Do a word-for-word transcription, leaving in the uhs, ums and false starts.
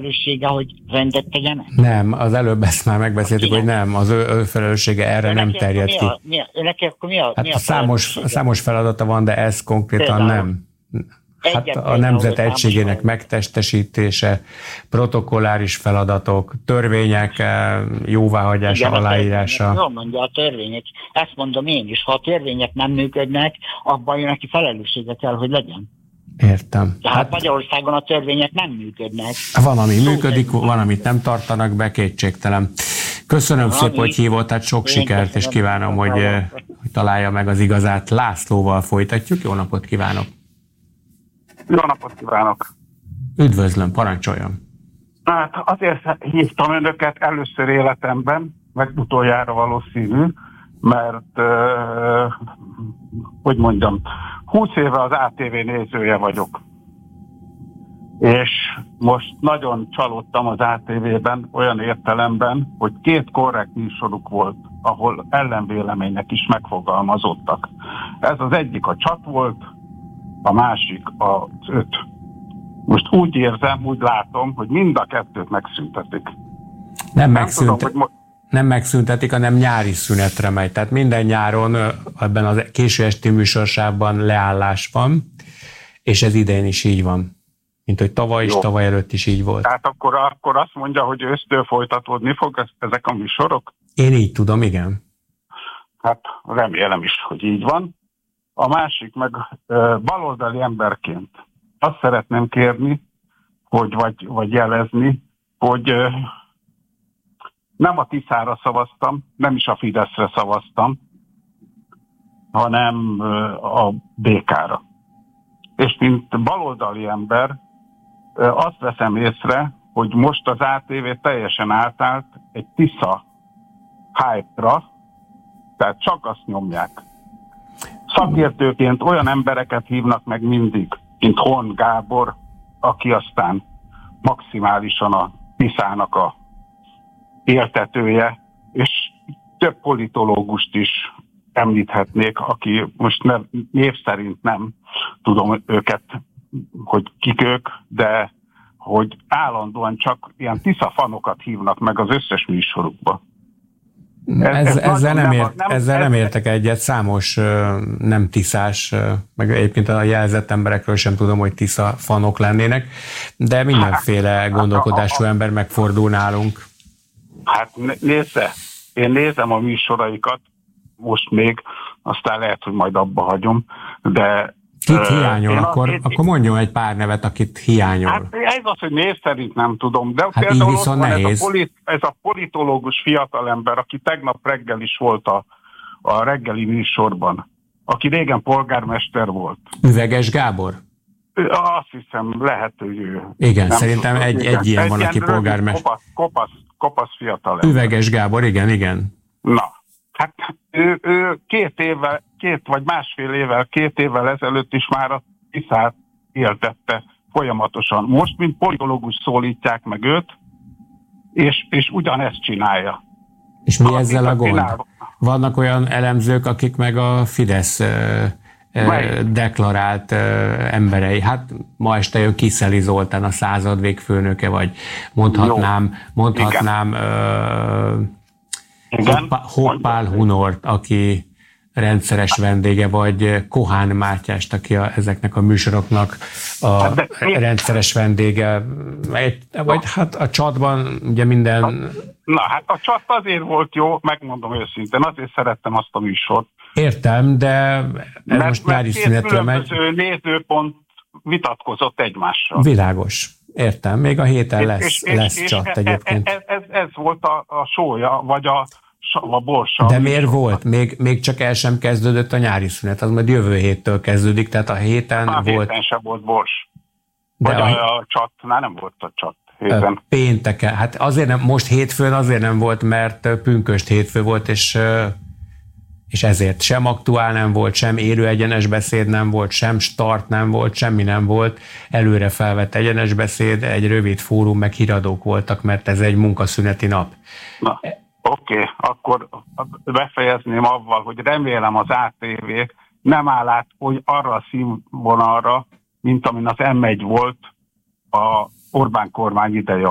felelőssége, hogy rendet tegyenek? Nem, az előbb ezt már megbeszéltük, hogy nem, az ő, ő felelőssége erre Önnek nem terjed ki. A, mi a, önnek akkor mi a, hát mi a számos, számos feladata van, de ez konkrétan Például. nem. Hát a nemzet egységének megtestesítése, protokolláris feladatok, törvények jóváhagyása, igen, aláírása. Jól mondja, a törvények. Ezt mondom én is, ha a törvények nem működnek, abban jön neki felelőssége kell, hogy legyen. Értem. Tehát hát, Magyarországon a törvények nem működnek. Van, ami Szó működik, van, amit nem tartanak be, kétségtelen. Köszönöm van, szépen, hogy hívott, tehát sok sikert, köszönöm, és kívánom, hogy, hogy találja meg az igazát. Lászlóval folytatjuk. Jó napot kívánok! Jó napot kívánok! Üdvözlöm, parancsoljon! Hát azért hívtam önöket először életemben, meg utoljára valószínű, mert, uh, hogy mondjam, húsz éve az á té vé nézője vagyok. És most nagyon csalódtam az á té vében olyan értelemben, hogy két korrekt műsoruk volt, ahol ellenvélemények is megfogalmazottak. Ez az egyik a Csat volt, a másik az öt. Most úgy érzem, úgy látom, hogy mind a kettőt megszüntetik. Nem, nem, megszünte... tudom, hogy mo- nem megszüntetik, hanem nyári szünetre megy. Tehát minden nyáron ebben a késő esti műsorsában leállás van, és ez idén is így van. Mint hogy tavaly is, tavaly előtt is így volt. Tehát akkor, akkor azt mondja, hogy ősztől folytatódni fog ezek a műsorok? Én így tudom, igen. Hát remélem is, hogy így van. A másik meg baloldali emberként azt szeretném kérni, hogy vagy, vagy jelezni, hogy nem a Tiszára szavaztam, nem is a Fideszre szavaztam, hanem a bé ká-ra. És mint baloldali ember azt veszem észre, hogy most az á té vé teljesen átállt egy Tisza hype-ra, tehát csak azt nyomják. Szakértőként olyan embereket hívnak meg mindig, mint Hon Gábor, aki aztán maximálisan a Tiszának a éltetője, és több politológust is említhetnék, aki most nev, név szerint nem tudom őket, hogy kik ők, de hogy állandóan csak ilyen Tisza fanokat hívnak meg az összes műsorukba. Ez, ez ezzel, nem, ért, nem, ezzel nem értek egyet, számos uh, nem tiszás, uh, meg egyébként a jelzett emberekről sem tudom, hogy Tisza fanok lennének, de mindenféle hát, gondolkodású hát, ember megfordul nálunk. Hát nézze, én nézem a műsoraikat, most még, aztán lehet, hogy majd abba hagyom, de... Kit hiányol? Akkor, én, akkor mondjon egy pár nevet, akit hiányol. Hát ez az, hogy név szerint nem tudom, de hát például ott van ez a, polit, ez a politológus fiatalember, aki tegnap reggel is volt a, a reggeli műsorban, aki régen polgármester volt. Üveges Gábor? Azt hiszem, lehet, hogy ő. Igen, szerintem tudom, egy, igen. egy ilyen egy van, ilyen aki polgármester. Kopasz, kopasz, kopasz fiatalember. Üveges Gábor, igen, igen. Na, hát ő, ő két évvel, két vagy másfél évvel, két évvel ezelőtt is már a Tiszát éltette folyamatosan. Most, mint politológus szólítják meg őt, és, és ugyanezt csinálja. És mi ezzel a gond? Vannak olyan elemzők, akik meg a Fidesz uh, deklarált uh, emberei. Hát ma este jön Kiszeli Zoltán, a századvég főnöke, vagy mondhatnám, mondhatnám uh, Hoppál Hunort, aki rendszeres vendége, vagy Kohán Mátyást, aki a, ezeknek a műsoroknak a rendszeres vendége. Egy, vagy hát a Csatban ugye minden... Na hát a Csat azért volt jó, megmondom őszintén, azért szerettem azt a műsort. Értem, de ez mert, most nyári szünetről megy. Mert nézőpont vitatkozott egymással. Világos. Értem, még a héten lesz, és, és, lesz és, Csat és egyébként. Ez, ez, ez volt a, a sója, vagy a a borsa. De miért volt? Még, még csak el sem kezdődött a nyári szünet, az majd jövő héttől kezdődik, tehát a héten a volt... héten sem volt bors. Vagy a, a, a Csatnál nem volt a Csat héten. Pénteken. Hát azért nem, most hétfőn azért nem volt, mert pünkösd hétfő volt, és, és ezért sem aktuál nem volt, sem élő egyenes beszéd nem volt, sem start nem volt, semmi nem volt. Előre felvett egyenes beszéd, egy rövid fórum, meg híradók voltak, mert ez egy munkaszüneti nap. Na. Oké, okay, akkor befejezném avval, hogy remélem az á té vé nem áll át hogy arra a színvonalra, mint amin az em egy volt a Orbán kormány ideje